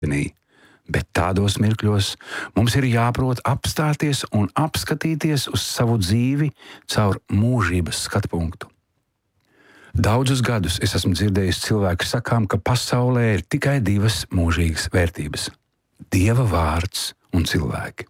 Bet tādos mirkļos mums ir jāprot apstāties un apskatīties uz savu dzīvi caur mūžības skatupunktu. Daudzus gadus es esmu dzirdējis cilvēku sakām, ka pasaulē ir tikai divas mūžīgas vērtības - Dieva vārds un cilvēki.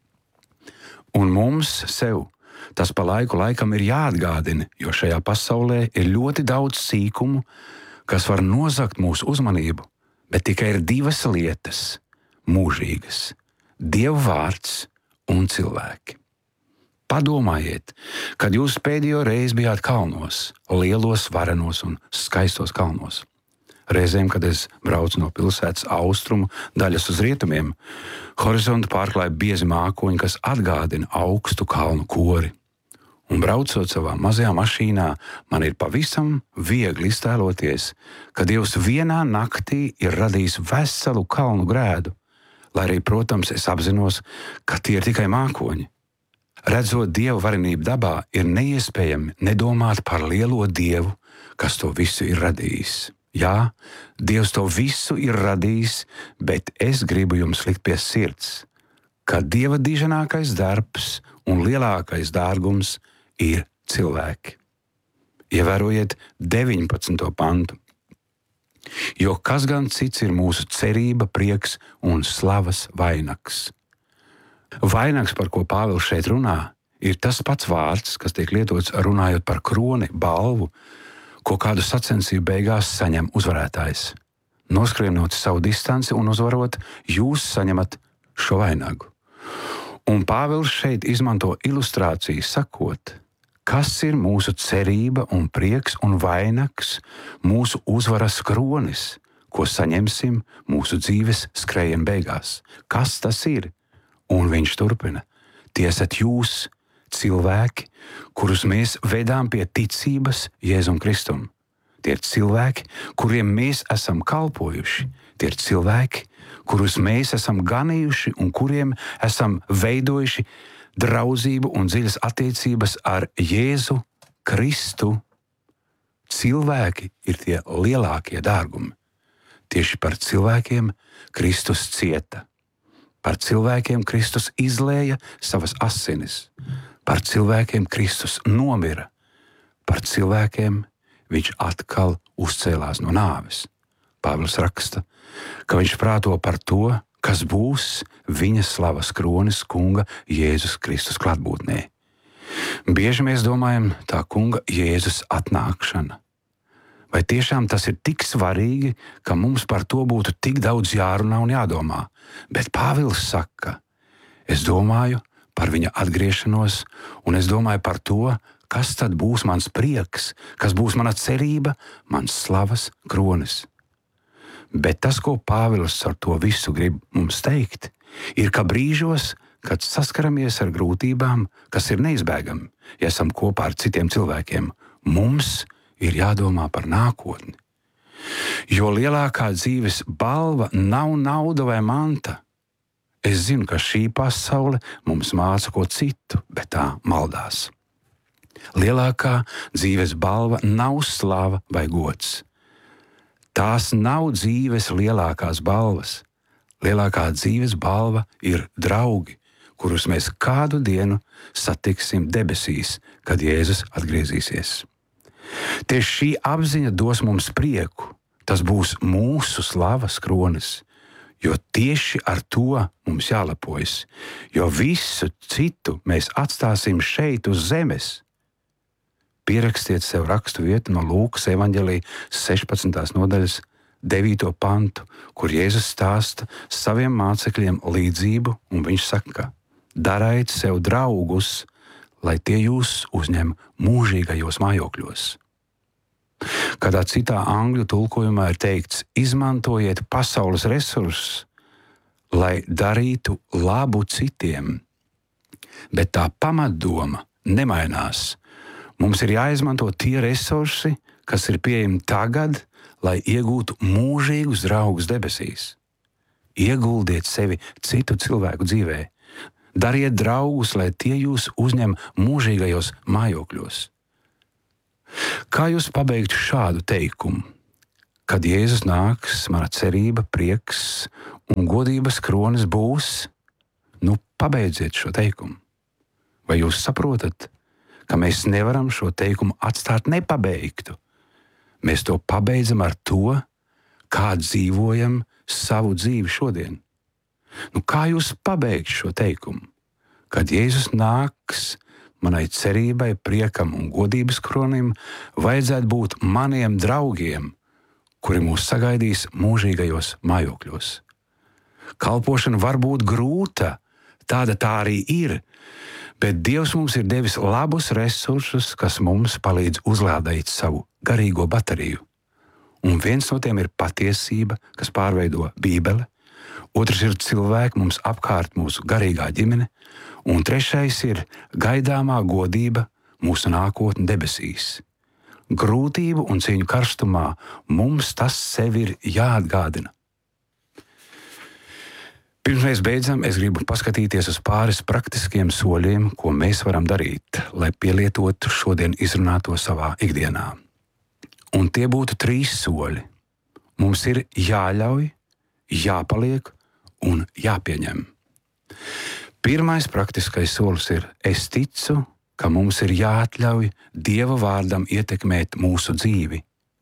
Un mums sev tas pa laikam ir jāatgādina, jo šajā pasaulē ir ļoti daudz sīkumu, kas var nozagt mūsu uzmanību, bet tikai ir divas lietas - mūžīgas - Dieva vārds un cilvēki. Padomājiet, kad jūs pēdējo reizi bijāt kalnos, lielos, varenos un skaistos kalnos. Reizēm, kad es braucu no pilsētas austrumu daļas uz rietumiem, horizontu pārklāja biezi mākoņi, kas atgādina augstu kalnu kori. Un braucot savā mazajā mašīnā, man ir pavisam viegli iztēloties, ka Dievs vienā naktī ir radījis veselu kalnu grēdu, lai arī, protams, es apzinos, ka tie ir tikai mākoņi. Redzot Dieva varenību dabā, ir neiespējami nedomāt par lielo Dievu, kas to visu ir radījis. Jā, Dievs to visu ir radījis, bet es gribu jums likt pie sirds, ka Dieva diženākais darbs un lielākais dārgums ir cilvēki. Ievērojiet 19. pantu. Jo kas gan cits ir mūsu cerība, prieks un slavas vainags? Vainags, par ko Pāvils šeit runā, ir tas pats vārds, kas tiek lietots runājot par kroni, balvu, ko kādu sacensību beigās saņem uzvarētājs. Noskrienot savu distanci un uzvarot, jūs saņemat šo vainagu. Un Pāvils šeit izmanto ilustrāciju sakot, kas ir mūsu cerība un prieks un vainags, mūsu uzvaras kronis, ko saņemsim mūsu dzīves skrējiena beigās. Kas tas ir? Un viņš turpina, tie esat jūs, cilvēki, kurus mēs vedām pie ticības Jēzum Kristum. Tie ir cilvēki, kuriem mēs esam kalpojuši. Tie ir cilvēki, kurus mēs esam ganījuši un kuriem esam veidojuši draudzību un dziļas attiecības ar Jēzu Kristu. Cilvēki ir tie lielākie dārgumi. Tieši par cilvēkiem Kristus cieta. Par cilvēkiem Kristus izlēja savas asinis. Par cilvēkiem Kristus nomira. Par cilvēkiem viņš atkal uzcēlās no nāves. Pāvils raksta, ka viņš prāto par to, kas būs viņa slavas kronis kunga Jēzus Kristus klātbūtnē. Bieži mēs domājam, tā kunga Jēzus atnākšana. Vai tiešām tas ir tik svarīgi, ka mums par to būtu tik daudz jārunā un jādomā? Bet Pāvils saka, es domāju par viņa atgriešanos, un es domāju par to, kas tad būs mans prieks, kas būs mana cerība, mans slavas kronis. Bet tas, ko Pāvils ar to visu grib mums teikt, ir, ka brīžos, kad saskaramies ar grūtībām, kas ir neizbēgami, ja esam kopā ar citiem cilvēkiem, mums ir jādomā par nākotni. Jo lielākā dzīves balva nav nauda vai manta. Es zinu, ka šī pasaule mums māca ko citu, bet tā maldās. Lielākā dzīves balva nav slava vai gods. Tās nav dzīves lielākās balvas. Lielākā dzīves balva ir draugi, kurus mēs kādu dienu satiksim debesīs, kad Jēzus atgriezīsies. Tieši šī apziņa dos mums prieku. Tas būs mūsu slavas kronis, jo tieši ar to mums jālepojas, jo visu citu mēs atstāsim šeit uz zemes. Pierakstiet sev rakstu vietu no Lūkas evaņģēlija 16. nodaļas 9. pantu, kur Jēzus stāsta saviem mācekļiem līdzību, un viņš saka, dariet sev draugus, lai tie jūs uzņem mūžīgajos mājokļos. Kādā citā angļu tulkojumā ir teikts, izmantojiet pasaules resursus, lai darītu labu citiem. Bet tā pamatdoma nemainās. Mums ir jāizmanto tie resursi, kas ir pieejami tagad, lai iegūtu mūžīgus draugus debesīs. Ieguldiet sevi citu cilvēku dzīvē. Dariet draugus, lai tie jūs uzņem mūžīgajos mājokļos. Kā jūs pabeigtu šādu teikumu? Kad Jēzus nāks, mana cerība, prieks un godības kronis būs, pabeidziet šo teikumu. Vai jūs saprotat, ka mēs nevaram šo teikumu atstāt nepabeigtu? Mēs to pabeidzam ar to, kā dzīvojam savu dzīvi šodien. Kā jūs pabeigt šo teikumu? Kad Jēzus nāks, manai cerībai, priekam un godības kronim vajadzētu būt maniem draugiem, kuri mūs sagaidīs mūžīgajos mājokļos. Kalpošana var būt grūta, tāda tā arī ir, bet Dievs mums ir devis labus resursus, kas mums palīdz uzlādēt savu garīgo bateriju. Un viens no tiem ir patiesība, kas pārveido Bībeli, otrs ir cilvēki mums apkārt, mūsu garīgā ģimene, un trešais ir gaidāmā godība, mūsu nākotne debesīs. Grūtību un cīņu karstumā mums tas sev ir jāatgādina. Pirms mēs beidzam, es gribu paskatīties uz pāris praktiskiem soļiem, ko mēs varam darīt, lai pielietotu šodien izrunāto savā ikdienā. Un tie būtu 3 soļi. Mums ir jāļauj, jāpaliek un jāpieņem. Pirmais praktiskais solis ir: es ticu, ka mums ir jāatļauj Dieva vārdam ietekmēt mūsu dzīvi.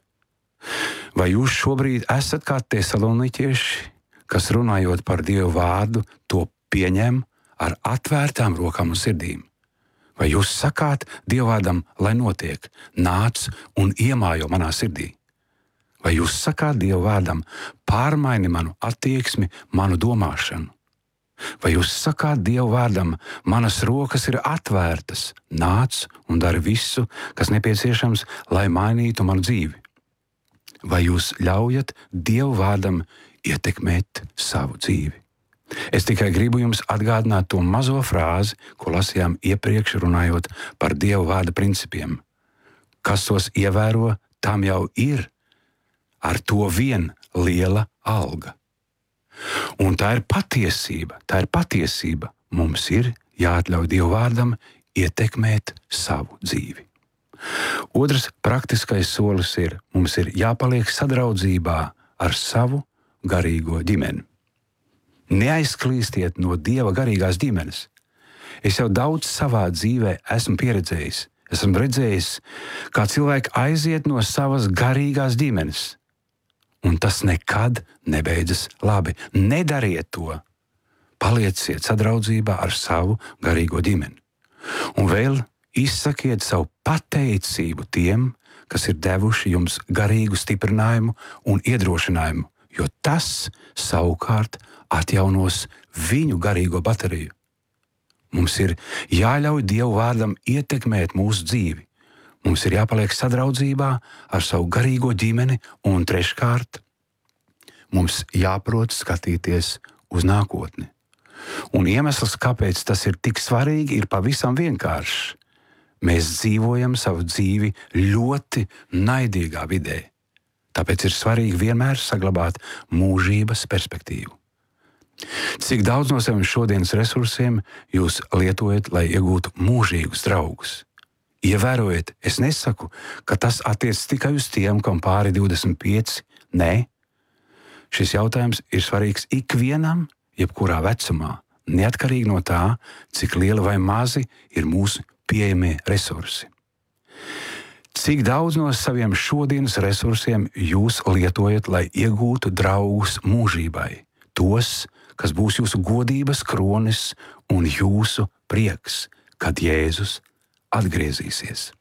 Vai jūs šobrīd esat kā tesaloniķieši, kas runājot par Dieva vārdu, to pieņem ar atvērtām rokām un sirdīm? Vai jūs sakāt Dieva vārdam, lai notiek, nāc un iemājo manā sirdī? Vai jūs sakāt Dieva vārdam, pārmaini manu attieksmi, manu domāšanu? Vai jūs sakāt Dieva vārdam, manas rokas ir atvērtas, nāc un dari visu, kas nepieciešams, lai mainītu manu dzīvi? Vai jūs ļaujat Dieva vārdam ietekmēt savu dzīvi? Es tikai gribu jums atgādināt to mazo frāzi, ko lasījām iepriekš runājot par Dieva vārda principiem. Kas tos ievēro, tam jau ir ar to vien liela alga. Un tā ir patiesība. Mums ir jāatļauj Dieva vārdam ietekmēt savu dzīvi. Otrs praktiskais solis ir: mums ir jāpaliek sadraudzībā ar savu garīgo ģimeni. Neaizklīstiet no Dieva garīgās ģimenes. Es jau daudz savā dzīvē esmu pieredzējis. Esmu redzējis, kā cilvēki aiziet no savas garīgās ģimenes. Un tas nekad nebeidzas labi. Nedariet to. Palieciet sadraudzībā ar savu garīgo ģimeni. Un vēl izsakiet savu pateicību tiem, kas ir devuši jums garīgu stiprinājumu un iedrošinājumu, jo tas savukārt atjaunos viņu garīgo bateriju. Mums ir jāļauj Dieva vārdam ietekmēt mūsu dzīvi. Mums ir jāpaliek sadraudzībā ar savu garīgo ģimeni, un treškārt, mums jāprot skatīties uz nākotni. Un iemesls, kāpēc tas ir tik svarīgi, ir pavisam vienkāršs. Mēs dzīvojam savu dzīvi ļoti naidīgā vidē. Tāpēc ir svarīgi vienmēr saglabāt mūžības perspektīvu. Cik daudz no saviem šodienas resursiem jūs lietojat, lai iegūtu mūžīgus draugus? Ievērojiet, es nesaku, ka tas attiec tikai uz tiem, kam pāri 25. Nē, šis jautājums ir svarīgs ikvienam, jebkurā vecumā, neatkarīgi no tā, cik lieli vai mazi ir mūsu pieejamie resursi. Cik daudz no saviem šodienas resursiem jūs lietojat, lai iegūtu draugus mūžībai? Tos, kas būs jūsu godības kronis un jūsu prieks, kad Jēzus atgriezīsies.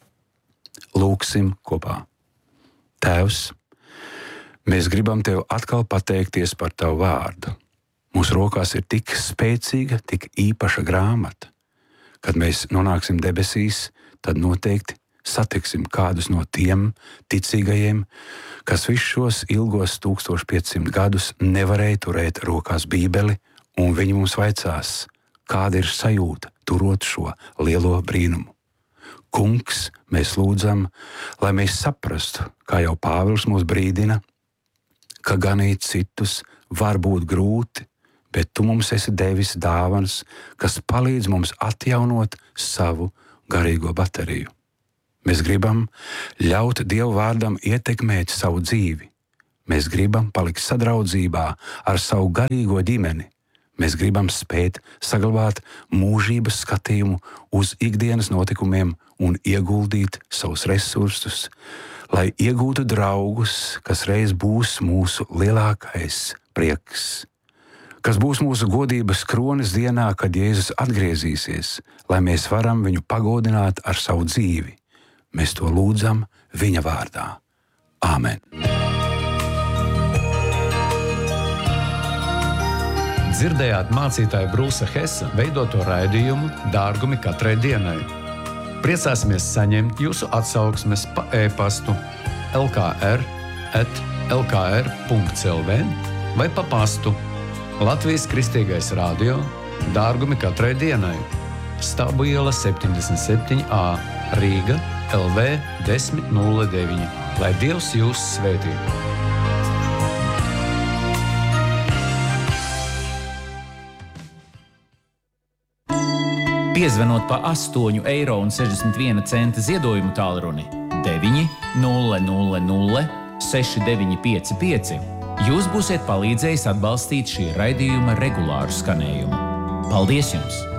Lūksim kopā. Tēvs, mēs gribam Tev atkal pateikties par Tavu vārdu. Mūsu rokās ir tik spēcīga, tik īpaša grāmata. Kad mēs nonāksim debesīs, tad noteikti satiksim kādus no tiem ticīgajiem, kas visus šos ilgos 1500 gadus nevarēja turēt rokās Bībeli, un viņi mums vaicās, kāda ir sajūta turot šo lielo brīnumu. Kungs, mēs lūdzam, lai mēs saprastu, kā jau Pāvils mūs brīdina, ka ganīt citus var būt grūti, bet Tu mums esi devis dāvanas, kas palīdz mums atjaunot savu garīgo bateriju. Mēs gribam ļaut Dieva vārdam ietekmēt savu dzīvi. Mēs gribam palikt sadraudzībā ar savu garīgo ģimeni. Mēs gribam spēt saglabāt mūžības skatījumu uz ikdienas notikumiem un ieguldīt savus resursus, lai iegūtu draugus, kas reiz būs mūsu lielākais prieks, kas būs mūsu godības kronis dienā, kad Jēzus atgriezīsies, lai mēs varam viņu pagodināt ar savu dzīvi. Mēs to lūdzam viņa vārdā. Āmen! Dzirdējāt mācītāja Brūsa Hesa veidoto raidījumu Dārgumi katrai dienai. Priecāsimies saņemt jūsu atsauksmes pa e-pastu lkr@lkr.lv vai pa pastu Latvijas Kristīgais radio Dārgumi katrai dienai. Stābu iela 77A, Rīga, LV 1009. Lai Dievs jūs svētī! Piezvanot pa 8,61 eiro ziedojumu tālruni 900 6955, jūs būsiet palīdzējis atbalstīt šī raidījuma regulāru skanējumu. Paldies jums!